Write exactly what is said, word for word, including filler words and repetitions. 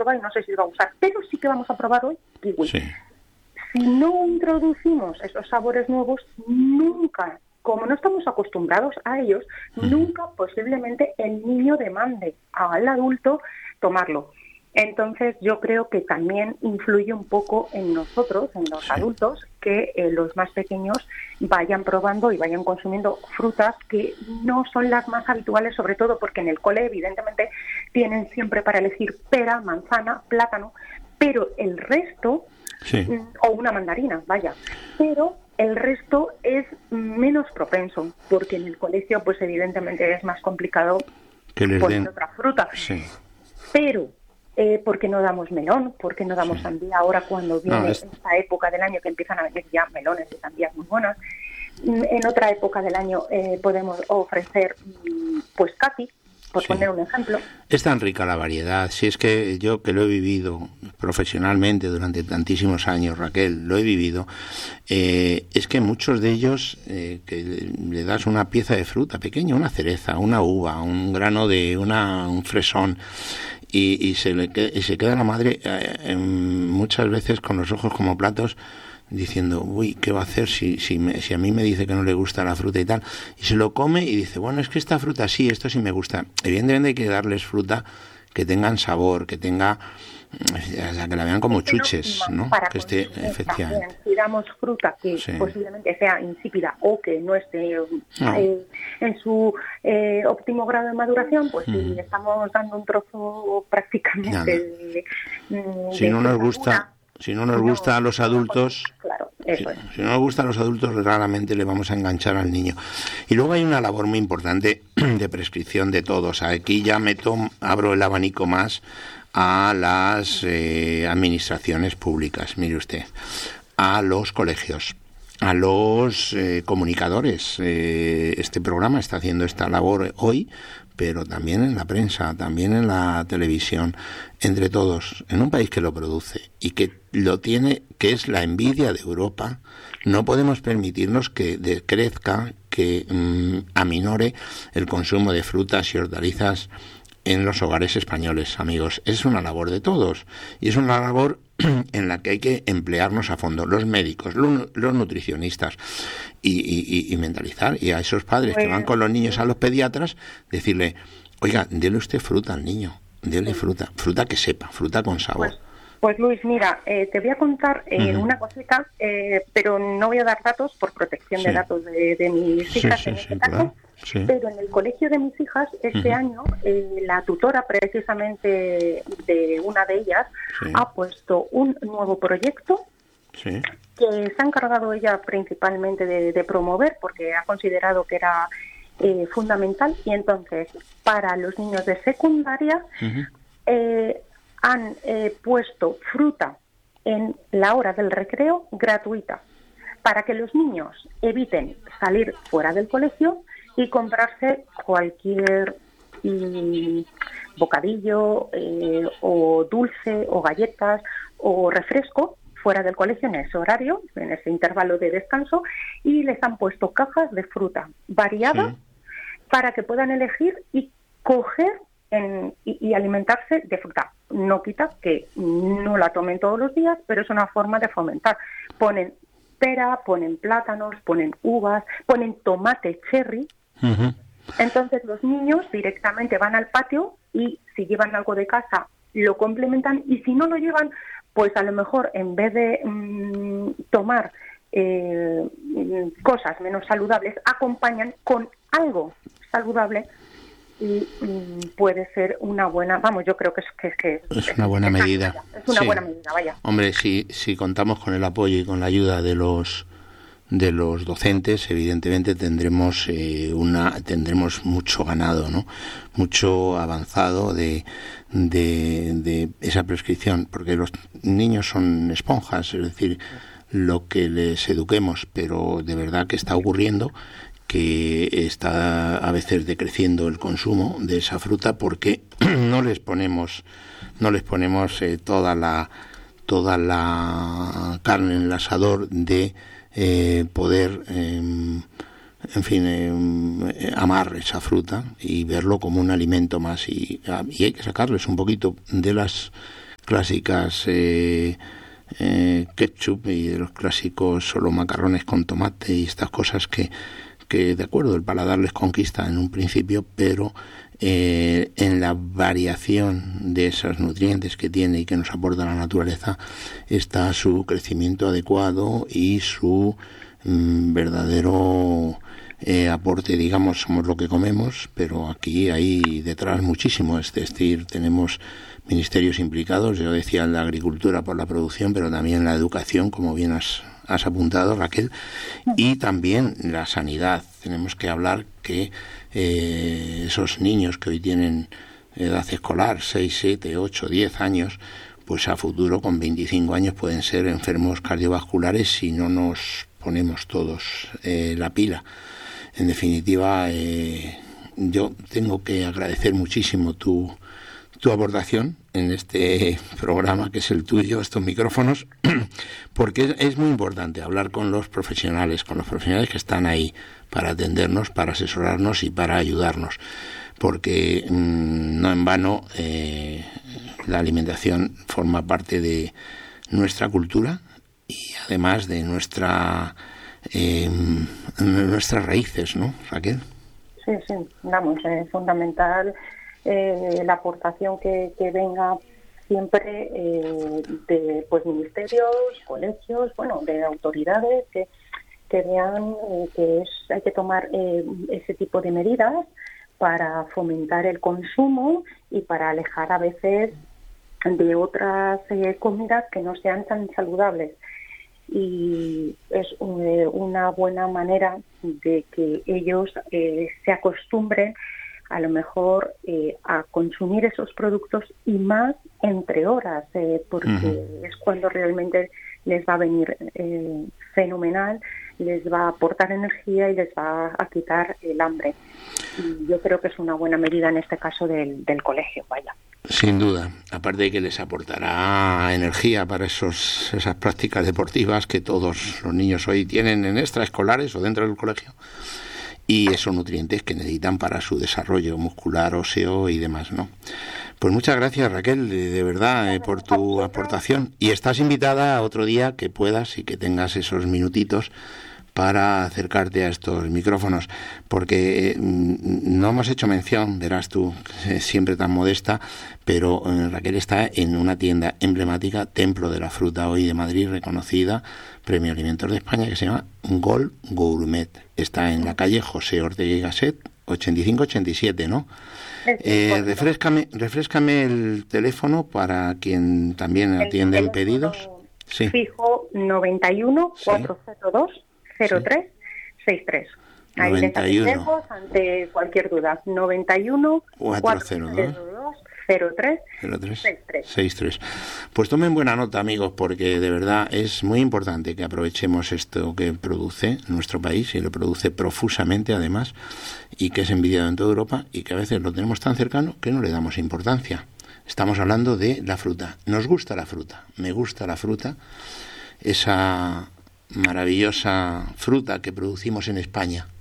probar y no sé si os va a gustar, pero sí que vamos a probar hoy kiwi. Sí. Si no introducimos esos sabores nuevos, nunca, como no estamos acostumbrados a ellos, uh-huh. nunca posiblemente el niño demande al adulto tomarlo. Entonces yo creo que también influye un poco en nosotros, en los sí. adultos, que eh, los más pequeños vayan probando y vayan consumiendo frutas que no son las más habituales, sobre todo porque en el cole evidentemente tienen siempre para elegir pera, manzana, plátano, pero el resto, sí. o una mandarina, vaya, pero el resto es menos propenso, porque en el colegio pues evidentemente es más complicado que les poner den otra fruta. Sí. Pero Eh, porque no damos melón, porque no damos sí. sandía ahora cuando viene no, es... esta época del año que empiezan a venir ya melones y sandías muy buenas. En otra época del año eh, podemos ofrecer pues caqui, por sí. poner un ejemplo. Es tan rica la variedad, si es que yo que lo he vivido profesionalmente durante tantísimos años, Raquel, lo he vivido, eh, es que muchos de ellos eh, que le das una pieza de fruta pequeña, una cereza, una uva, un grano de una un fresón, Y, y, se le queda, y se queda la madre eh, muchas veces con los ojos como platos diciendo, uy, ¿qué va a hacer si, si, me, si a mí me dice que no le gusta la fruta y tal? Y se lo come y dice, bueno, es que esta fruta sí, esto sí me gusta. Evidentemente hay que darles fruta que tengan sabor, que tenga, o sea, que la vean como chuches, ¿no? Para que esté, efectivamente. Si damos fruta que sí. posiblemente sea insípida o que no esté no. Eh, en su eh, óptimo grado de maduración, pues mm. si le estamos dando un trozo prácticamente de, de, si no nos gusta si no nos gusta no, a los adultos claro, eso si, es. si no nos gusta a los adultos raramente le vamos a enganchar al niño. Y luego hay una labor muy importante de prescripción de todos. Aquí ya meto abro el abanico más a las eh, administraciones públicas, mire usted, a los colegios, a los eh, comunicadores. Eh, este programa está haciendo esta labor hoy, pero también en la prensa, también en la televisión, entre todos, en un país que lo produce y que lo tiene, que es la envidia de Europa. No podemos permitirnos que decrezca, que mmm, aminore el consumo de frutas y hortalizas en los hogares españoles, amigos. Es una labor de todos y es una labor en la que hay que emplearnos a fondo, los médicos, los, los nutricionistas y, y, y mentalizar, y a esos padres bueno. que van con los niños a los pediatras, decirle, oiga, dele usted fruta al niño, dele sí. fruta, fruta que sepa, fruta con sabor. Pues, pues Luis, mira, eh, te voy a contar eh, uh-huh. una cosita, eh, pero no voy a dar datos por protección sí. de datos de, de mis hijas sí, en sí, este sí, caso. Claro. Sí. Pero en el colegio de mis hijas, este uh-huh. año, eh, la tutora precisamente de una de ellas sí. ha puesto un nuevo proyecto sí. que se ha encargado ella principalmente de, de promover, porque ha considerado que era eh, fundamental. Y entonces, para los niños de secundaria, uh-huh. eh, han eh, puesto fruta en la hora del recreo gratuita, para que los niños eviten salir fuera del colegio y comprarse cualquier mm, bocadillo eh, o dulce o galletas o refresco fuera del colegio en ese horario, en ese intervalo de descanso, y les han puesto cajas de fruta variada sí. para que puedan elegir y coger en, y, y alimentarse de fruta. No quita que no la tomen todos los días, pero es una forma de fomentar. Ponen pera, ponen plátanos, ponen uvas, ponen tomate cherry. Uh-huh. Entonces los niños directamente van al patio y si llevan algo de casa lo complementan, y si no lo llevan, pues a lo mejor en vez de mmm, tomar eh, cosas menos saludables, acompañan con algo saludable y mmm, puede ser una buena, vamos, yo creo que es que es, que es una buena es medida. medida. Es una sí. buena medida, vaya. Hombre, si, si contamos con el apoyo y con la ayuda de los de los docentes, evidentemente tendremos eh, una tendremos mucho ganado, ¿no? Mucho avanzado de, de de esa prescripción, porque los niños son esponjas, es decir, lo que les eduquemos, pero de verdad que está ocurriendo que está a veces decreciendo el consumo de esa fruta porque no les ponemos no les ponemos eh, toda la toda la carne en el asador de eh, poder eh, en fin eh, amar esa fruta y verlo como un alimento más, y, y hay que sacarles un poquito de las clásicas eh, eh, ketchup y de los clásicos solo macarrones con tomate y estas cosas que, que de acuerdo, el paladar les conquista en un principio, pero eh, en la variación de esos nutrientes que tiene y que nos aporta la naturaleza está su crecimiento adecuado y su mm, verdadero eh, aporte. Digamos, somos lo que comemos, pero aquí hay detrás muchísimo, es decir, tenemos ministerios implicados. Yo decía la agricultura por la producción, pero también la educación, como bien has, has apuntado, Raquel, y también la sanidad. Tenemos que hablar que eh, esos niños que hoy tienen edad escolar, seis, siete, ocho, diez años, pues a futuro con veinticinco años pueden ser enfermos cardiovasculares si no nos ponemos todos eh, la pila. En definitiva, eh, yo tengo que agradecer muchísimo tu, tu aportación en este programa que es el tuyo, estos micrófonos, porque es, es muy importante hablar con los profesionales, con los profesionales que están ahí para atendernos, para asesorarnos y para ayudarnos, porque mmm, no en vano eh, la alimentación forma parte de nuestra cultura y además de nuestra eh, nuestras raíces, ¿no, Raquel? Sí, sí, vamos, es fundamental eh, la aportación que, que venga siempre eh, de pues ministerios, colegios, bueno, de autoridades que, que vean eh, que es, hay que tomar eh, ese tipo de medidas para fomentar el consumo y para alejar a veces de otras eh, comidas que no sean tan saludables. Y es eh, una buena manera de que ellos eh, se acostumbren a lo mejor eh, a consumir esos productos y más entre horas, eh, porque uh-huh. es cuando realmente les va a venir eh, fenomenal, les va a aportar energía y les va a quitar el hambre. Y yo creo que es una buena medida en este caso del, del colegio, vaya. Sin duda, aparte de que les aportará energía para esos esas prácticas deportivas que todos los niños hoy tienen en extraescolares o dentro del colegio, y esos nutrientes que necesitan para su desarrollo muscular, óseo y demás, ¿no? Pues muchas gracias, Raquel, de, de verdad, eh, por tu aportación. Y estás invitada a otro día que puedas y que tengas esos minutitos para acercarte a estos micrófonos, porque eh, no hemos hecho mención, verás tú, eh, siempre tan modesta, pero eh, Raquel está en una tienda emblemática, Templo de la Fruta hoy de Madrid, reconocida, Premio Alimentos de España, que se llama Gol Gourmet. Está en la calle José Ortega y Gasset, ochenta y cinco ochenta y siete, ¿no? Eh, refrescame, refrescame el teléfono para quien también atiende en pedidos. Sí. Fijo noventa y uno cuatrocientos dos cero tres sesenta y tres. Ahí noventa y uno. Les atendemos ante cualquier duda. noventa y uno cuatrocientos dos cero tres sesenta y tres. Pues tomen buena nota, amigos, porque de verdad es muy importante que aprovechemos esto que produce nuestro país, y lo produce profusamente además, y que es envidiado en toda Europa, y que a veces lo tenemos tan cercano que no le damos importancia. Estamos hablando de la fruta. Nos gusta la fruta, me gusta la fruta, esa maravillosa fruta que producimos en España,